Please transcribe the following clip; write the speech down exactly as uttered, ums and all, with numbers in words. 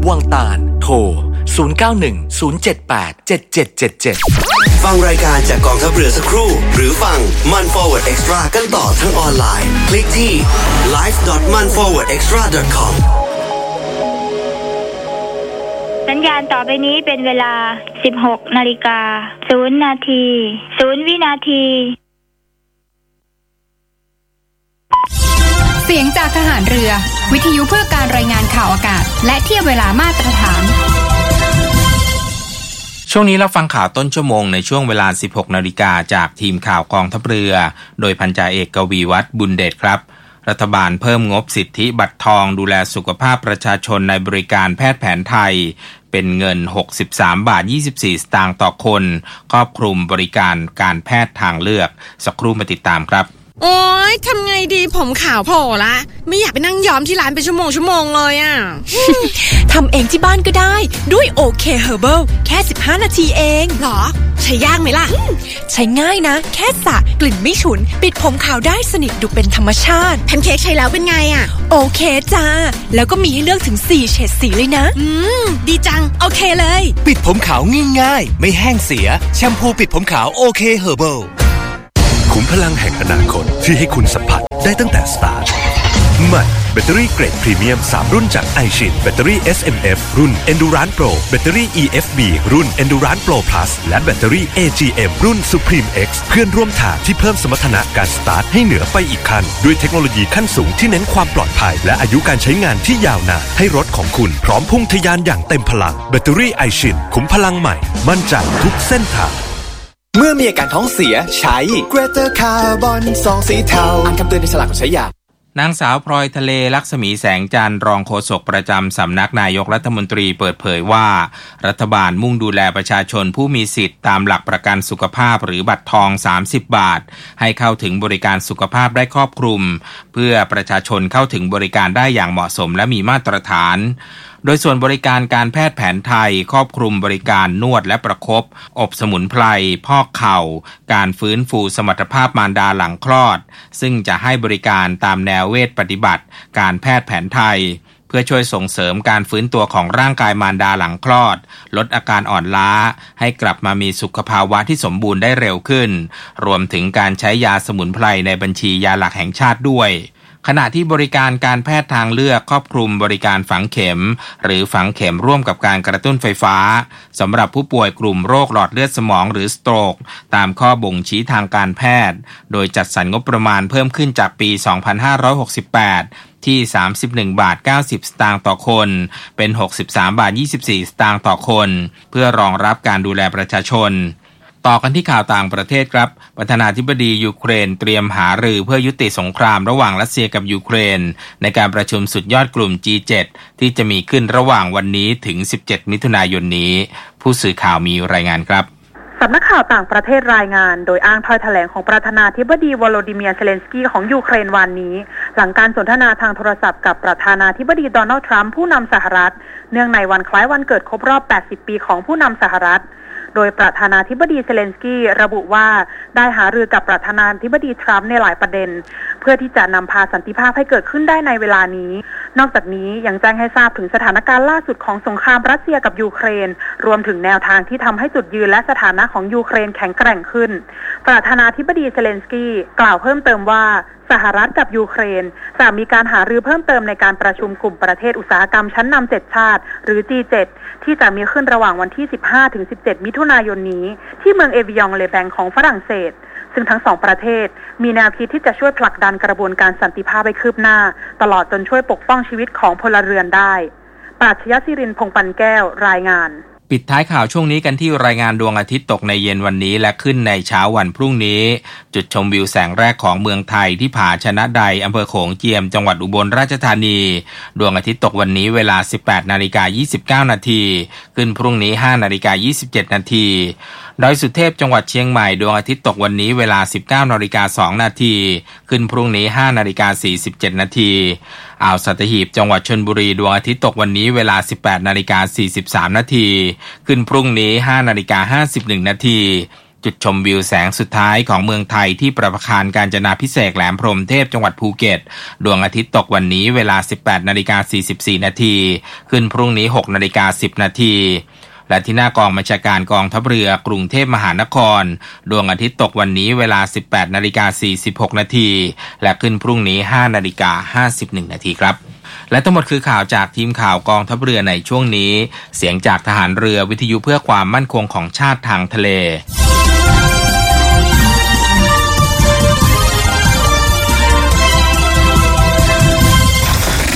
วังตาลโทรศูนย์ เก้า หนึ่ง ศูนย์ เจ็ด แปด เจ็ด เจ็ด เจ็ด เจ็ดฟังรายการจากกองทัพเรือสักครู่หรือฟังมัน Forward Extra กันต่อทั้งออนไลน์คลิกที่ ไลฟ์ ดอท มัน ฟอร์เวิร์ด เอ็กซ์ตร้า ดอท คอมสัญญาณต่อไปนี้เป็นเวลา สิบหก นาฬิกา ศูนย์ นาที ศูนย์ วินาทีเสียงจากทหารเรือวิทยุเพื่อการรายงานข่าวอากาศและเทียบเวลามาตรฐานช่วงนี้เราฟังข่าวต้นชั่วโมงในช่วงเวลา สิบหก นาฬิกาจากทีมข่าวกองทัพเรือโดยพันจ่าเอกกวีวัฒน์บุญเดชครับรัฐบาลเพิ่มงบสิทธิบัตรทองดูแลสุขภาพประชาชนในบริการแพทย์แผนไทยเป็นเงินหกสิบสามบาทยี่สิบสี่สตางค์ต่อคนครอบคลุมบริการการแพทย์ทางเลือกสักครู่มาติดตามครับโอ๊ยทำไงดีผมขาวโผล่ละไม่อยากไปนั่งย้อมที่ร้านเป็นชั่วโมงชั่วโมงเลยอ่ะทำเองที่บ้านก็ได้ด้วยโอเคเฮอร์เบิลแค่สิบห้านาทีเองหรอใช้ยากไหมล่ะใช้ง่ายนะแค่สระกลิ่นไม่ฉุนปิดผมขาวได้สนิทดูเป็นธรรมชาติแพนเค้กใช้แล้วเป็นไงอ่ะโอเคจ้าแล้วก็มีให้เลือกถึงสี่เฉดสีเลยนะอืมดีจังโอเคเลยปิดผมขาวง่ายๆไม่แห้งเสียแชมพูปิดผมขาวโอเคเฮอร์เบิลขุมพลังแห่งอนาคตที่ให้คุณสัมผัสได้ตั้งแต่สตาร์ทใหม่แบตเตอรี่เกรดพรีเมียมสามรุ่นจาก iShin แบตเตอรี่ เอส เอ็ม เอฟ รุ่น Endurance Pro แบตเตอรี่ อี เอฟ บี รุ่น Endurance Pro Plus และแบตเตอรี่ เอ จี เอ็ม รุ่น Supreme X เพื่อนร่วมทางที่เพิ่มสมรรถนะการสตาร์ทให้เหนือไปอีกขั้นด้วยเทคโนโลยีขั้นสูงที่เน้นความปลอดภัยและอายุการใช้งานที่ยาวนานให้รถของคุณพร้อมพุ่งทะยานอย่างเต็มพลังแบตเตอรี่ iShin ขุมพลังใหม่มั่นใจทุกเส้นทางเมื่อมีอาการท้องเสียใช้ Greater Carbon ซองสีเทาอ่านคำเตือนในฉลากก่อนใช้ยานางสาวพลอยทะเลลักษมีแสงจันทร์รองโฆษกประจำสำนักนายกรัฐมนตรีเปิดเผยว่ารัฐบาลมุ่งดูแลประชาชนผู้มีสิทธิ์ตามหลักประกันสุขภาพหรือบัตรทองสามสิบบาทให้เข้าถึงบริการสุขภาพได้ครอบคลุมเพื่อประชาชนเข้าถึงบริการได้อย่างเหมาะสมและมีมาตรฐานโดยส่วนบริการการแพทย์แผนไทยครอบคลุมบริการนวดและประคบอบสมุนไพรพอกเข่าการฟื้นฟูสมรรถภาพมารดาหลังคลอดซึ่งจะให้บริการตามแนวเวชปฏิบัติการแพทย์แผนไทยเพื่อช่วยส่งเสริมการฟื้นตัวของร่างกายมารดาหลังคลอดลดอาการอ่อนล้าให้กลับมามีสุขภาวะที่สมบูรณ์ได้เร็วขึ้นรวมถึงการใช้ยาสมุนไพรในบัญชียาหลักแห่งชาติด้วยขณะที่บริการการแพทย์ทางเลือกครอบคลุมบริการฝังเข็มหรือฝังเข็มร่วมกับการกระตุ้นไฟฟ้าสำหรับผู้ป่วยกลุ่มโรคหลอดเลือดสมองหรือสโตรกตามข้อบ่งชี้ทางการแพทย์โดยจัดสรรงบประมาณเพิ่มขึ้นจากปีสองพันห้าร้อยหกสิบแปดที่สามสิบเอ็ดบาทเก้าสิบสตางค์ต่อคนเป็นหกสิบสามบาทยี่สิบสี่สตางค์ต่อคนเพื่อรองรับการดูแลประชาชนต่อกันที่ข่าวต่างประเทศครับประธานาธิบดียูเครนเตรียมหารือเพื่อยุติสงครามระหว่างรัสเซียกับยูเครนในการประชุมสุดยอดกลุ่ม จี เจ็ด ที่จะมีขึ้นระหว่างวันนี้ถึงสิบเจ็ดมิถุนายนนี้ผู้สื่อข่าวมีรายงานครับสำนักข่าวต่างประเทศรายงานโดยอ้างถ้อยแถลงของประธานาธิบดีวโลดิเมียร์เซเลนสกี้ของยูเครนวันนี้หลังการสนทนาทางโทรศัพท์กับประธานาธิบดีโดนัลด์ทรัมป์ผู้นำสหรัฐเนื่องในวันคล้ายวันเกิดครบรอบแปดสิบปีของผู้นำสหรัฐโดยประธานาธิบดีเซเลนสกี้ระบุว่าได้หารือกับประธานาธิบดีทรัมป์ในหลายประเด็นเพื่อที่จะนำพาสันติภาพให้เกิดขึ้นได้ในเวลานี้นอกจากนี้ยังแจ้งให้ทราบถึงสถานการณ์ล่าสุดของสงครามรัสเซียกับยูเครนรวมถึงแนวทางที่ทำให้จุดยืนและสถานะของยูเครนแข็งแกร่งขึ้นประธานาธิบดีเซเลนสกี้กล่าวเพิ่มเติมว่าสหรัฐกับยูเครนจะมีการหารือเพิ่มเติมในการประชุมกลุ่มประเทศอุตสาหกรรมชั้นนำเจ็ดชาติหรือ จี เจ็ด ที่จะมีขึ้นระหว่างวันที่สิบห้าถึงสิบเจ็ดมิถุนายนนี้ที่เมืองเอวิยองเลแบงของฝรั่งเศสซึ่งทั้งสองประเทศมีแนวคิดที่จะช่วยผลักดันกระบวนการสันติภาพให้คืบหน้าตลอดจนช่วยปกป้องชีวิตของพลเรือนได้ปราชญ์ศิรินทร์พงษ์ปันแก้วรายงานปิดท้ายข่าวช่วงนี้กันที่รายงานดวงอาทิตย์ตกในเย็นวันนี้และขึ้นในเช้าวันพรุ่งนี้จุดชมวิวแสงแรกของเมืองไทยที่ผาชนะใดอำเภอโขงเจียมจังหวัดอุบลราชธานีดวงอาทิตย์ตกวันนี้เวลา สิบแปดนาฬิกายี่สิบเก้านาทีขึ้นพรุ่งนี้ ห้านาฬิกายี่สิบเจ็ดนาทีดอยสุเทพจังหวัดเชียงใหม่ดวงอาทิตย์ตกวันนี้เวลา สิบเก้านาฬิกาสองนาทีขึ้นพรุ่งนี้ ห้านาฬิกาสี่สิบเจ็ดนาทีอ่าวสัตหีบจังหวัดชลบุรีดวงอาทิตย์ตกวันนี้เวลา สิบแปดนาฬิกาสี่สิบสามนาทีขึ้นพรุ่งนี้ ห้านาฬิกาห้าสิบเอ็ดนาทีจุดชมวิวแสงสุดท้ายของเมืองไทยที่ประภาคารกาญจนาภิเษกแหลมพรหมเทพจังหวัดภูเก็ตดวงอาทิตย์ตกวันนี้เวลา สิบแปดนาฬิกาสี่สิบสี่นาทีขึ้นพรุ่งนี้ หกนาฬิกาสิบนาทีและที่หน้ากองบัญชาการกองทัพเรือกรุงเทพมหานครดวงอาทิตย์ตกวันนี้เวลา สิบแปดนาฬิกาสี่สิบหกนาทีและขึ้นพรุ่งนี้ ห้านาฬิกาห้าสิบเอ็ดนาทีครับและทั้งหมดคือข่าวจากทีมข่าวกองทัพเรือในช่วงนี้เสียงจากทหารเรือวิทยุเพื่อความมั่นคงของชาติทางทะเล